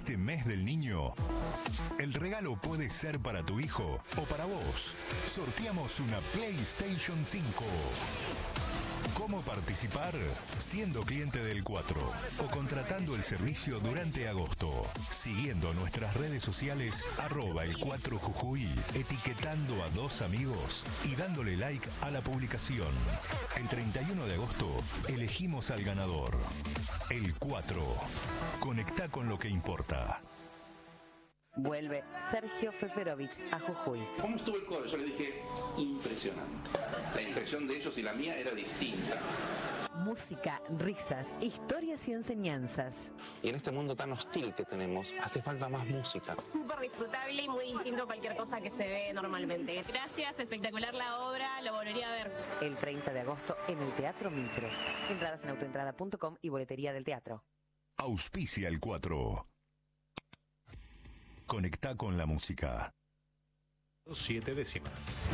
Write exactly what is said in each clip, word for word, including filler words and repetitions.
este mes del niño, el regalo puede ser para tu hijo o para vos. Sorteamos una PlayStation cinco. ¿Cómo participar? Siendo cliente del cuatro o contratando el servicio durante agosto. Siguiendo nuestras redes sociales arroba el cuatro Jujuy, etiquetando a dos amigos y dándole like a la publicación. El treinta y uno de agosto elegimos al ganador. El cuatro. Conectá con lo que importa. Vuelve Sergio Feferovich a Jujuy. ¿Cómo estuvo el coro? Yo le dije, impresionante. La impresión de ellos y la mía era distinta. Música, risas, historias y enseñanzas. Y en este mundo tan hostil que tenemos, hace falta más música. Súper disfrutable y muy distinto a cualquier cosa que se ve normalmente. Gracias, espectacular la obra, lo volvería a ver. El treinta de agosto en el Teatro Mitre. Entradas en autoentrada punto com y boletería del teatro. Auspicia el cuatro. Conectá con la música. Siete décimas.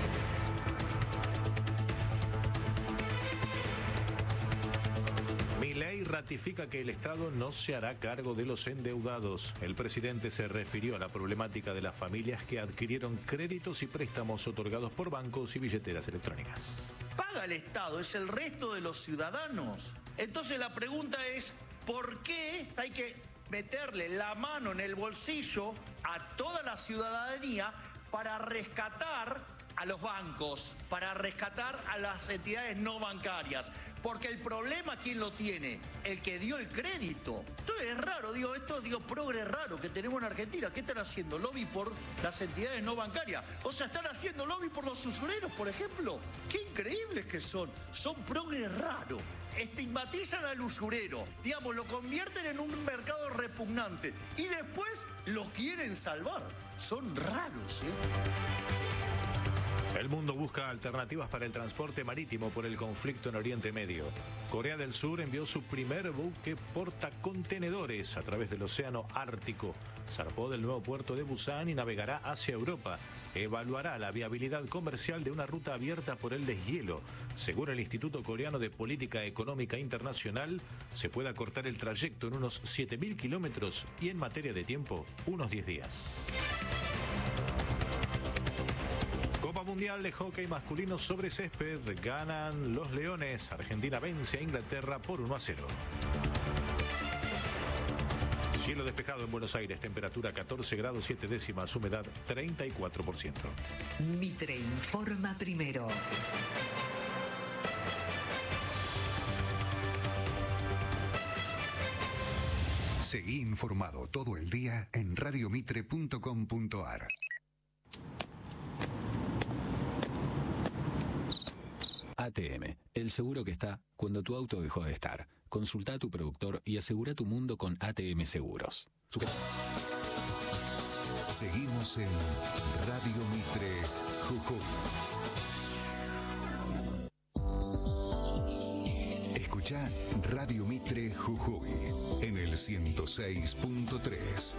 Milei ratifica que el Estado no se hará cargo de los endeudados. El presidente se refirió a la problemática de las familias que adquirieron créditos y préstamos otorgados por bancos y billeteras electrónicas. Paga el Estado, es el resto de los ciudadanos. Entonces la pregunta es, ¿por qué hay que meterle la mano en el bolsillo a toda la ciudadanía para rescatar a los bancos, para rescatar a las entidades no bancarias? Porque el problema, ¿quién lo tiene? El que dio el crédito. Entonces es raro, digo, esto, digo, progre raro que tenemos en Argentina. ¿Qué están haciendo? Lobby por las entidades no bancarias. O sea, están haciendo lobby por los usureros, por ejemplo. Qué increíbles que son. Son progre raro. Estigmatizan al usurero, digamos, lo convierten en un mercado repugnante y después lo quieren salvar. Son raros, ¿eh? El mundo busca alternativas para el transporte marítimo por el conflicto en Oriente Medio. Corea del Sur envió su primer buque portacontenedores a través del Océano Ártico. Zarpó del nuevo puerto de Busan y navegará hacia Europa. Evaluará la viabilidad comercial de una ruta abierta por el deshielo. Según el Instituto Coreano de Política Económica Internacional, se puede acortar el trayecto en unos siete mil kilómetros y en materia de tiempo, unos diez días. Copa Mundial de Hockey Masculino sobre césped. Ganan los Leones. Argentina vence a Inglaterra por uno a cero. Cielo despejado en Buenos Aires. Temperatura catorce grados siete décimas. Humedad treinta y cuatro por ciento. Mitre informa primero. Seguí informado todo el día en radio mitre punto com punto ar. A T M, el seguro que está cuando tu auto dejó de estar. Consulta a tu productor y asegura tu mundo con A T M Seguros. Seguimos en Radio Mitre Jujuy. Escuchá Radio Mitre Jujuy en el ciento seis punto tres.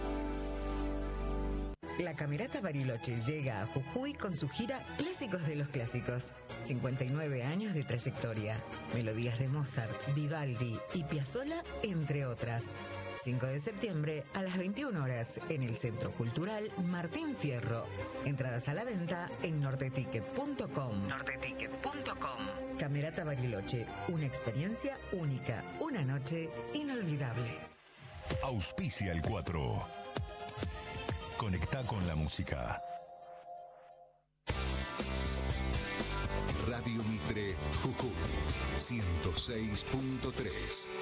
La Camerata Bariloche llega a Jujuy con su gira Clásicos de los Clásicos. cincuenta y nueve años de trayectoria. Melodías de Mozart, Vivaldi y Piazzolla, entre otras. cinco de septiembre a las veintiuna horas en el Centro Cultural Martín Fierro. Entradas a la venta en norteticket punto com. norteticket punto com. Camerata Bariloche, una experiencia única, una noche inolvidable. Auspicia el cuatro. Conectá con la música. Radio Mitre Jujuy ciento seis punto tres.